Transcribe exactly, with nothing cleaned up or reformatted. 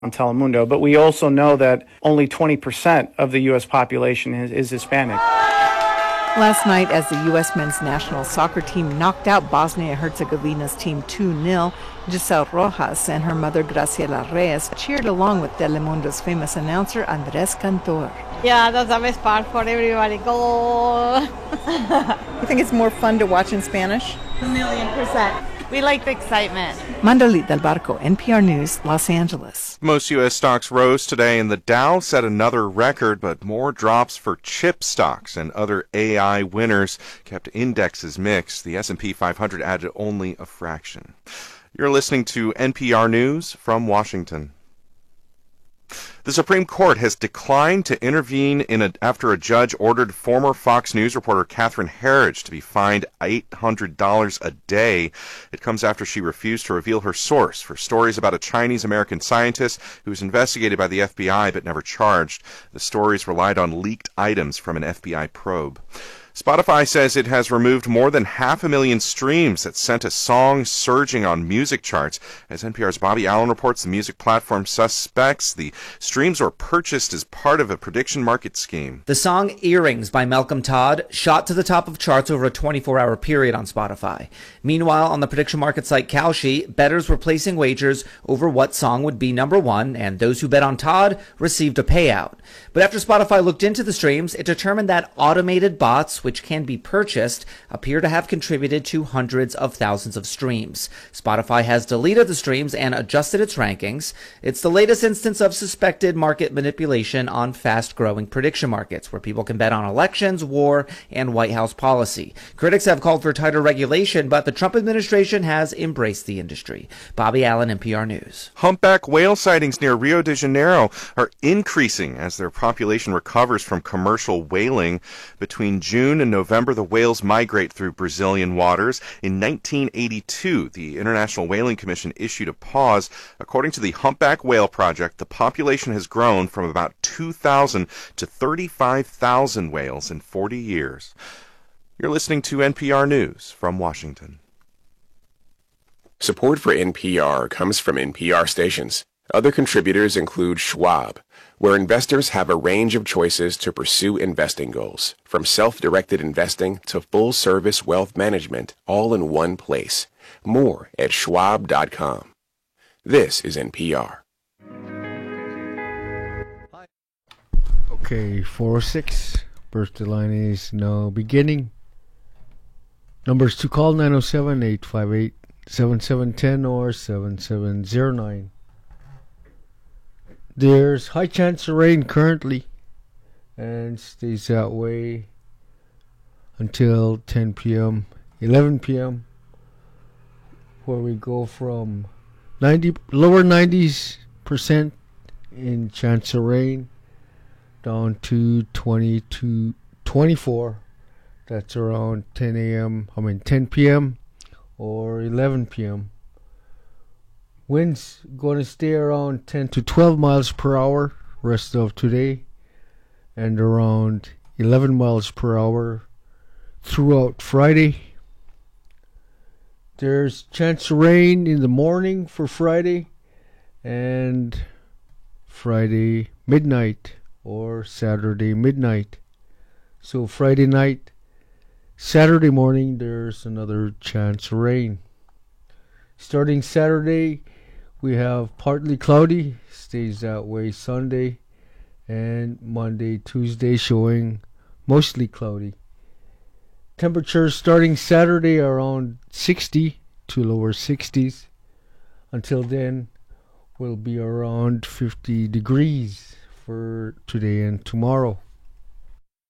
on Telemundo, but we also know that only twenty percent of the U S population is, is Hispanic. Last night, as the U S men's national soccer team knocked out Bosnia-Herzegovina's team two nil, Giselle Rojas and her mother Graciela Reyes cheered along with Telemundo's famous announcer Andres Cantor. Yeah, that's the best part for everybody. Go! You think it's more fun to watch in Spanish? A million percent. We like the excitement. Mandalit Del Barco, N P R News, Los Angeles. Most U S stocks rose today, and the Dow set another record, but more drops for chip stocks and other A I winners kept indexes mixed. The S and P five hundred added only a fraction. You're listening to N P R News from Washington. The Supreme Court has declined to intervene in a, after a judge ordered former Fox News reporter Catherine Herridge to be fined eight hundred dollars a day. It comes after she refused to reveal her source for stories about a Chinese-American scientist who was investigated by the F B I but never charged. The stories relied on leaked items from an F B I probe. Spotify says it has removed more than half a million streams that sent a song surging on music charts. As N P R's Bobby Allen reports, the music platform suspects the streams were purchased as part of a prediction market scheme. The song Earrings by Malcolm Todd shot to the top of charts over a twenty-four hour period on Spotify. Meanwhile, on the prediction market site Kalshi, bettors were placing wagers over what song would be number one, and those who bet on Todd received a payout. But after Spotify looked into the streams, it determined that automated bots, which can be purchased, appear to have contributed to hundreds of thousands of streams. Spotify has deleted the streams and adjusted its rankings. It's the latest instance of suspected market manipulation on fast-growing prediction markets, where people can bet on elections, war, and White House policy. Critics have called for tighter regulation, but the Trump administration has embraced the industry. Bobby Allen, N P R News. Humpback whale sightings near Rio de Janeiro are increasing as their population recovers from commercial whaling. Between June and November, the whales migrate through Brazilian waters. In nineteen eighty-two, the International Whaling Commission issued a pause. According to the Humpback Whale Project, the population has grown from about two thousand to thirty-five thousand whales in forty years. You're listening to N P R News from Washington. Support for N P R comes from N P R stations. Other contributors include Schwab, where investors have a range of choices to pursue investing goals, from self-directed investing to full-service wealth management, all in one place. More at schwab dot com. This is N P R. Okay, four oh six. Birthday line is now beginning. Numbers to call nine oh seven, eight five eight, seven seven one zero or seven seven zero nine. There's high chance of rain currently and stays that way until ten p.m., eleven p.m., where we go from ninety lower nineties percent in chance of rain down to twenty to twenty-four. That's around ten a.m. I mean ten p.m. or eleven p.m. Winds going to stay around ten to twelve miles per hour rest of today, and around eleven miles per hour throughout Friday. There's chance of rain in the morning for Friday and Friday midnight or Saturday midnight. So Friday night, Saturday morning, there's another chance of rain. Starting Saturday, we have partly cloudy, stays that way Sunday, and Monday, Tuesday showing mostly cloudy. Temperatures starting Saturday around sixty to lower sixties. Until then, will be around fifty degrees for today and tomorrow.